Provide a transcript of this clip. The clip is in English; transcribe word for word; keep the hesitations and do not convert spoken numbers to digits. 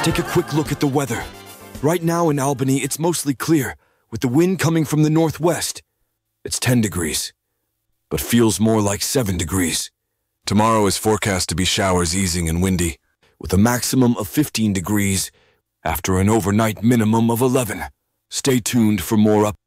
take a quick look at the weather. Right now in Albany, it's mostly clear, with the wind coming from the northwest. It's ten degrees, but feels more like seven degrees. Tomorrow is forecast to be showers easing and windy, with a maximum of fifteen degrees after an overnight minimum of eleven. Stay tuned for more updates.